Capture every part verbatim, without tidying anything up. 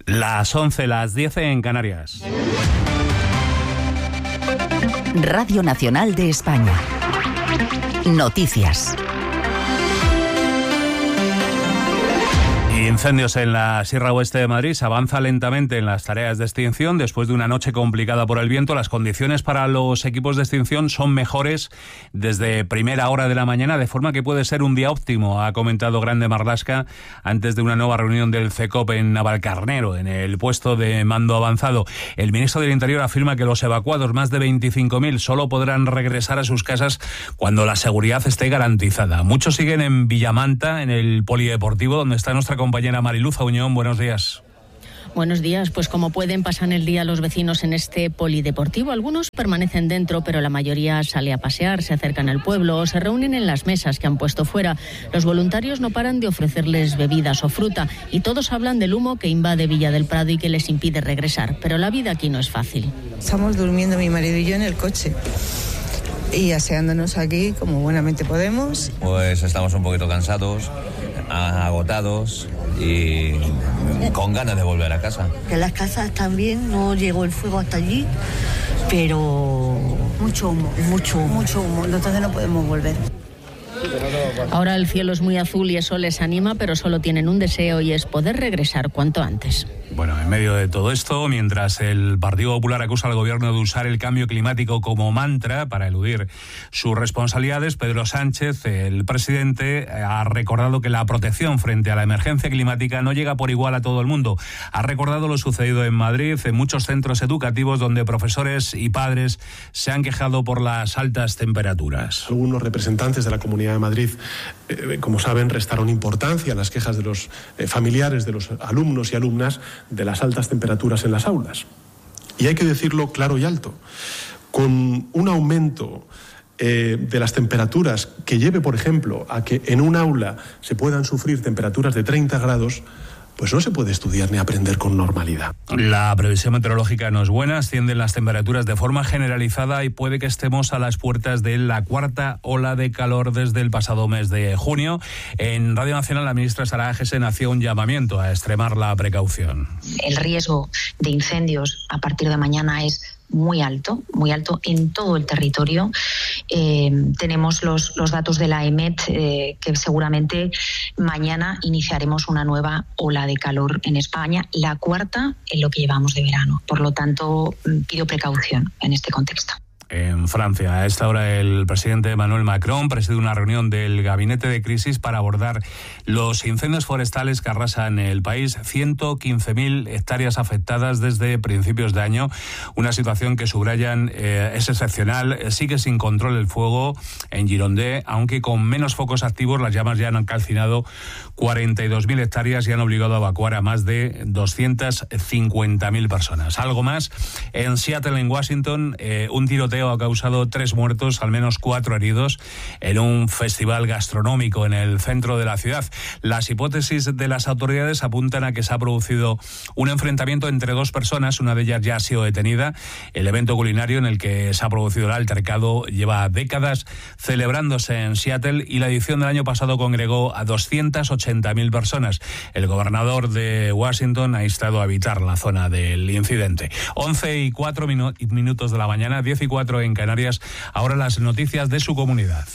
Las once, las diez en Canarias. Radio Nacional de España. Noticias. Incendios en la Sierra Oeste de Madrid. Se avanza lentamente en las tareas de extinción. Después de una noche complicada por el viento, las condiciones para los equipos de extinción son mejores desde primera hora de la mañana, de forma que puede ser un día óptimo, ha comentado Grande Marlaska antes de una nueva reunión del CECOP en Navalcarnero, en el puesto de mando avanzado. El ministro del Interior afirma que los evacuados, más de veinticinco mil, solo podrán regresar a sus casas cuando la seguridad esté garantizada. Muchos siguen en Villamanta, en el polideportivo, donde está nuestra compañera compañera Mariluz Auñón. Buenos días. Buenos días. Pues como pueden, pasan el día los vecinos en este polideportivo. Algunos permanecen dentro, pero la mayoría sale a pasear, se acercan al pueblo o se reúnen en las mesas que han puesto fuera. Los voluntarios no paran de ofrecerles bebidas o fruta y todos hablan del humo que invade Villa del Prado y que les impide regresar. Pero la vida aquí no es fácil. Estamos durmiendo mi marido y yo en el coche y aseándonos aquí como buenamente podemos. Pues estamos un poquito cansados, agotados y con ganas de volver a casa. Que las casas también no llegó el fuego hasta allí, pero mucho humo, mucho humo, mucho humo, entonces no podemos volver. Ahora el cielo es muy azul y eso les anima, pero solo tienen un deseo y es poder regresar cuanto antes. Bueno, en medio de todo esto, mientras el Partido Popular acusa al gobierno de usar el cambio climático como mantra para eludir sus responsabilidades, Pedro Sánchez, el presidente, ha recordado que la protección frente a la emergencia climática no llega por igual a todo el mundo. Ha recordado lo sucedido en Madrid, en muchos centros educativos donde profesores y padres se han quejado por las altas temperaturas. Algunos representantes de la Comunidad de Madrid, eh, como saben, restaron importancia a las quejas de los eh, familiares de los alumnos y alumnas de las altas temperaturas en las aulas. Y hay que decirlo claro y alto. Con un aumento eh, de las temperaturas que lleve, por ejemplo, a que en un aula se puedan sufrir temperaturas de treinta grados, pues no se puede estudiar ni aprender con normalidad. La previsión meteorológica no es buena, ascienden las temperaturas de forma generalizada y puede que estemos a las puertas de la cuarta ola de calor desde el pasado mes de junio. En Radio Nacional, la ministra Sara Agesen hacía un llamamiento a extremar la precaución. El riesgo de incendios a partir de mañana es muy alto, muy alto en todo el territorio. Eh, tenemos los, los datos de la E M E T, eh, que seguramente mañana iniciaremos una nueva ola de calor en España, la cuarta en lo que llevamos de verano. Por lo tanto, pido precaución en este contexto. En Francia, a esta hora el presidente Emmanuel Macron preside una reunión del gabinete de crisis para abordar los incendios forestales que arrasan el país. ciento quince mil hectáreas afectadas desde principios de año, una situación que subrayan eh, es excepcional. Sigue sin control el fuego en Girondins, aunque con menos focos activos las llamas ya han calcinado cuarenta y dos mil hectáreas y han obligado a evacuar a más de doscientas cincuenta mil personas. Algo más, en Seattle, en Washington, eh, un tiroteo ha causado tres muertos, al menos cuatro heridos, en un festival gastronómico en el centro de la ciudad. Las hipótesis de las autoridades apuntan a que se ha producido un enfrentamiento entre dos personas, una de ellas ya ha sido detenida. El evento culinario en el que se ha producido el altercado lleva décadas celebrándose en Seattle y la edición del año pasado congregó a doscientas ochenta mil personas. El gobernador de Washington ha instado a evitar la zona del incidente. once y cuatro minu- minutos de la mañana, diez y cuatro en Canarias. Ahora las noticias de su comunidad.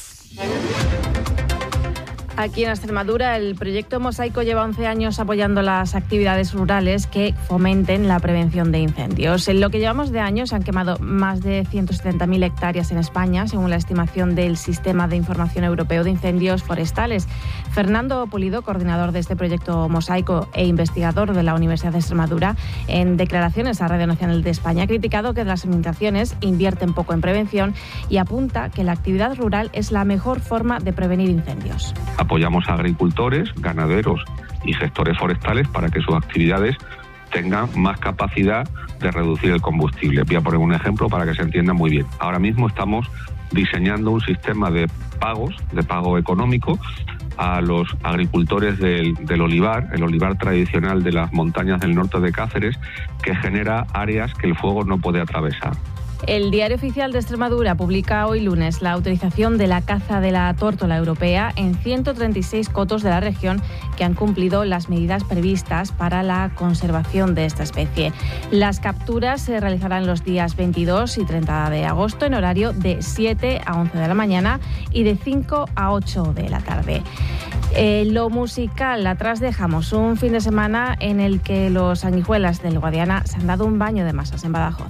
Aquí en Extremadura, el proyecto Mosaico lleva once años apoyando las actividades rurales que fomenten la prevención de incendios. En lo que llevamos de años se han quemado más de ciento setenta mil hectáreas en España, según la estimación del Sistema de Información Europeo de Incendios Forestales. Fernando Pulido, coordinador de este proyecto Mosaico e investigador de la Universidad de Extremadura, en declaraciones a Radio Nacional de España, ha criticado que las administraciones invierten poco en prevención y apunta que la actividad rural es la mejor forma de prevenir incendios. Apoyamos a agricultores, ganaderos y gestores forestales para que sus actividades tengan más capacidad de reducir el combustible. Voy a poner un ejemplo para que se entienda muy bien. Ahora mismo estamos diseñando un sistema de pagos, de pago económico, a los agricultores del, del olivar, el olivar tradicional de las montañas del norte de Cáceres, que genera áreas que el fuego no puede atravesar. El Diario Oficial de Extremadura publica hoy lunes la autorización de la caza de la tórtola europea en ciento treinta y seis cotos de la región que han cumplido las medidas previstas para la conservación de esta especie. Las capturas se realizarán los días veintidós y treinta de agosto en horario de siete a once de la mañana y de cinco a ocho de la tarde. Eh, lo musical, atrás dejamos un fin de semana en el que los sanguijuelas del Guadiana se han dado un baño de masas en Badajoz.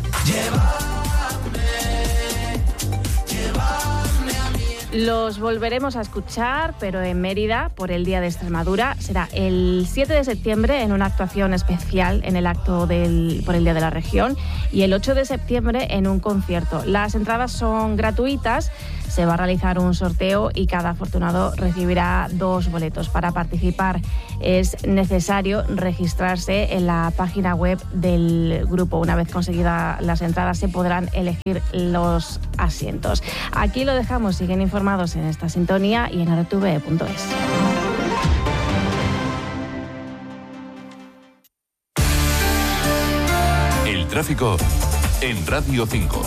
Los volveremos a escuchar, pero en Mérida, por el Día de Extremadura. Será el siete de septiembre en una actuación especial en el acto del, por el Día de la Región, y el ocho de septiembre en un concierto. Las entradas son gratuitas, se va a realizar un sorteo y cada afortunado recibirá dos boletos. Para participar es necesario registrarse en la página web del grupo. Una vez conseguidas las entradas se podrán elegir los asientos. Aquí lo dejamos, siguen informados en esta sintonía y en r t v punto es. El tráfico en Radio cinco.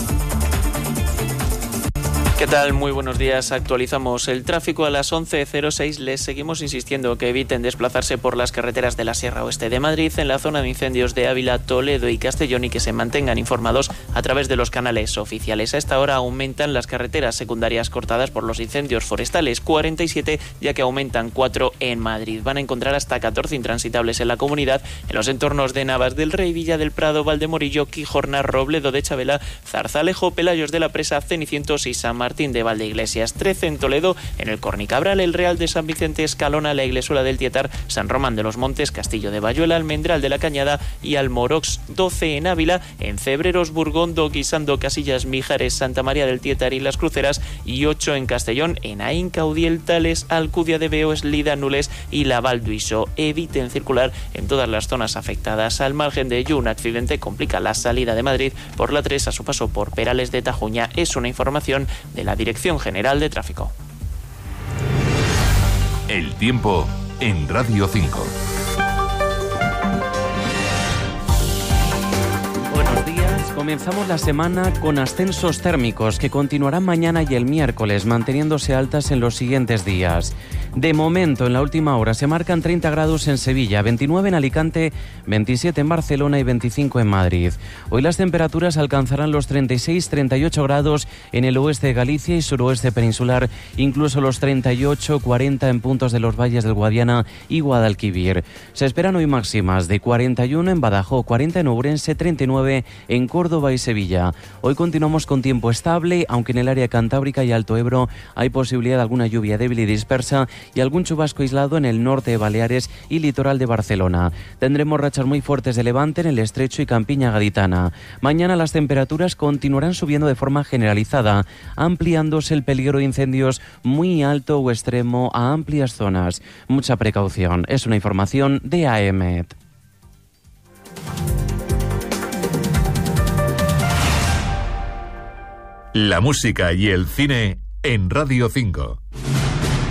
¿Qué tal? Muy buenos días. Actualizamos el tráfico a las once cero seis. Les seguimos insistiendo que eviten desplazarse por las carreteras de la Sierra Oeste de Madrid, en la zona de incendios de Ávila, Toledo y Castellón, y que se mantengan informados a través de los canales oficiales. A esta hora aumentan las carreteras secundarias cortadas por los incendios forestales, cuarenta y siete, ya que aumentan cuatro en Madrid. Van a encontrar hasta catorce intransitables en la comunidad, en los entornos de Navas del Rey, Villa del Prado, Valdemorillo, Quijorna, Robledo de Chabela, Zarzalejo, Pelayos de la Presa, Cenicientos y San Martín de Valdeiglesias. trece en Toledo, en el Cornicabral, el Real de San Vicente, Escalona, la Iglesuela del Tietar, San Román de los Montes, Castillo de Bayuela, Almendral de la Cañada y Almorox. doce en Ávila, en Cebreros, Burgondo, Guisando, Casillas, Mijares, Santa María del Tietar y Las Cruceras, y ocho en Castellón, en Aín, Caudiel, Tales, Alcudia de Veo, Eslida, Nules y La Valduiso. Eviten circular en todas las zonas afectadas. Al margen de ello, un accidente complica la salida de Madrid por la tres a su paso por Perales de Tajuña. Es una información de la Dirección General de Tráfico. El tiempo en Radio cinco. Buenos días. Comenzamos la semana con ascensos térmicos que continuarán mañana y el miércoles, manteniéndose altas en los siguientes días. De momento, en la última hora, se marcan treinta grados en Sevilla, veintinueve en Alicante, veintisiete en Barcelona y veinticinco en Madrid. Hoy las temperaturas alcanzarán los treinta y seis a treinta y ocho grados en el oeste de Galicia y suroeste peninsular, incluso los treinta y ocho a cuarenta en puntos de los valles del Guadiana y Guadalquivir. Se esperan hoy máximas de cuarenta y uno en Badajoz, cuarenta en Ourense, treinta y nueve en Córdoba y Sevilla. Hoy continuamos con tiempo estable, aunque en el área cantábrica y Alto Ebro hay posibilidad de alguna lluvia débil y dispersa y algún chubasco aislado en el norte de Baleares y litoral de Barcelona. Tendremos rachas muy fuertes de levante en el Estrecho y Campiña Gaditana. Mañana las temperaturas continuarán subiendo de forma generalizada, ampliándose el peligro de incendios muy alto o extremo a amplias zonas. Mucha precaución. Es una información de A E M E T. La música y el cine en Radio cinco.